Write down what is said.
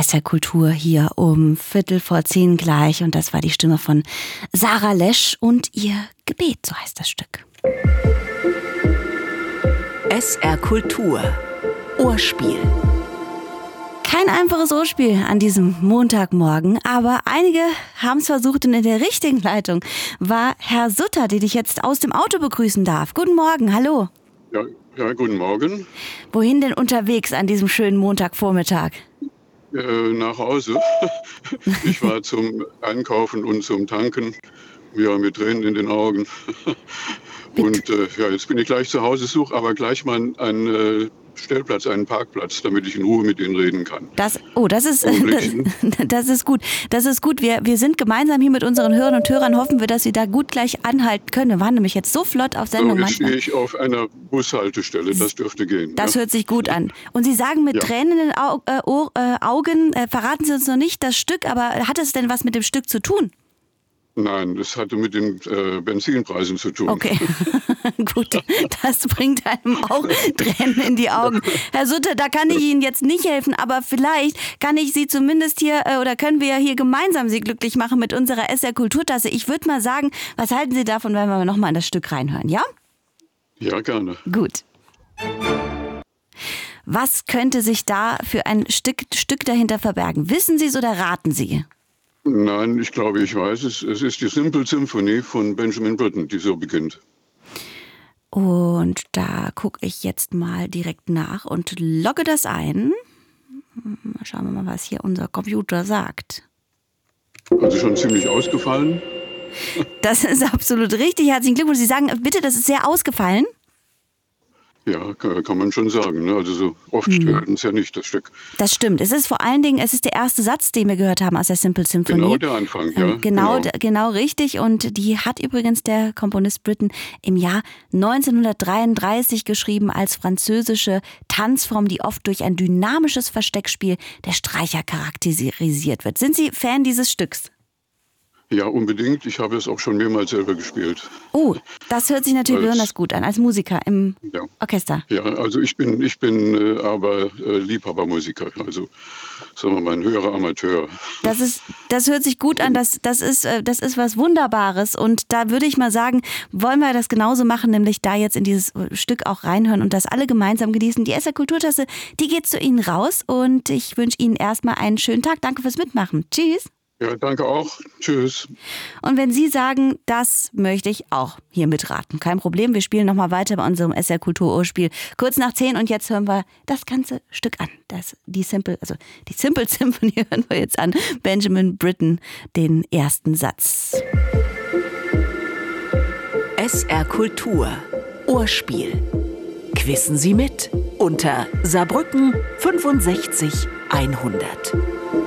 SR Kultur hier um 9:15 gleich. Und das war die Stimme von Sarah Lesch und ihr Gebet, so heißt das Stück. SR Kultur Ohrspiel. Kein einfaches Ohrspiel an diesem Montagmorgen, aber einige haben es versucht und in der richtigen Leitung war Herr Sutter, den ich jetzt aus dem Auto begrüßen darf. Guten Morgen, hallo. Ja, guten Morgen. Wohin denn unterwegs an diesem schönen Montagvormittag? Nach Hause. Ich war zum Einkaufen und zum Tanken, ja, mit Tränen in den Augen. Und jetzt bin ich gleich zu Hause, suche aber gleich mal einen Stellplatz, einen Parkplatz, damit ich in Ruhe mit Ihnen reden kann. Das ist gut. Das ist gut. Wir sind gemeinsam hier mit unseren Hörern und Hörern, hoffen wir, dass Sie da gut gleich anhalten können. Wir waren nämlich jetzt so flott auf Sendung. Jetzt stehe ich auf einer Bushaltestelle, das dürfte gehen. Das hört sich gut an. Und Sie sagen mit Tränen in den Augen, verraten Sie uns noch nicht das Stück, aber hat es denn was mit dem Stück zu tun? Nein, das hatte mit den Benzinpreisen zu tun. Okay, gut, das bringt einem auch Tränen in die Augen. Herr Sutter, da kann ich Ihnen jetzt nicht helfen, aber vielleicht kann ich Sie zumindest hier, oder können wir hier gemeinsam Sie glücklich machen mit unserer SR Kulturtasse. Ich würde mal sagen, was halten Sie davon, wenn wir nochmal in das Stück reinhören, ja? Ja, gerne. Gut. Was könnte sich da für ein Stück dahinter verbergen? Wissen Sie es oder raten Sie? Nein, ich glaube, ich weiß es. Es ist die Simple Symphony von Benjamin Britten, die so beginnt. Und da gucke ich jetzt mal direkt nach und logge das ein. Schauen wir mal, was hier unser Computer sagt. Also schon ziemlich ausgefallen. Das ist absolut richtig. Herzlichen Glückwunsch. Sie sagen bitte, das ist sehr ausgefallen. Ja, kann man schon sagen. Ne? Also so oft hört es ja nicht, das Stück. Das stimmt. Es ist vor allen Dingen, es ist der erste Satz, den wir gehört haben aus der Simple Symphony. Genau der Anfang, ja. Genau richtig. Und die hat übrigens der Komponist Britten im Jahr 1933 geschrieben als französische Tanzform, die oft durch ein dynamisches Versteckspiel der Streicher charakterisiert wird. Sind Sie Fan dieses Stücks? Ja, unbedingt. Ich habe es auch schon mehrmals selber gespielt. Oh, das hört sich natürlich besonders gut an, als Musiker im Orchester. Ja, also ich bin aber Liebhabermusiker, also sagen wir mal ein höherer Amateur. Das hört sich gut an, das ist was Wunderbares und da würde ich mal sagen, wollen wir das genauso machen, nämlich da jetzt in dieses Stück auch reinhören und das alle gemeinsam genießen. Die SR Kulturtasse, die geht zu Ihnen raus und ich wünsche Ihnen erstmal einen schönen Tag. Danke fürs Mitmachen. Tschüss. Ja, danke auch. Tschüss. Und wenn Sie sagen, das möchte ich auch hier mitraten, kein Problem, wir spielen nochmal weiter bei unserem SR Kultur Ohrspiel. Kurz nach 10 und jetzt hören wir das ganze Stück an. Die Simple Symphony hören wir jetzt an. Benjamin Britten, den ersten Satz. SR Kultur Ohrspiel. Quissen Sie mit unter Saarbrücken 65 100.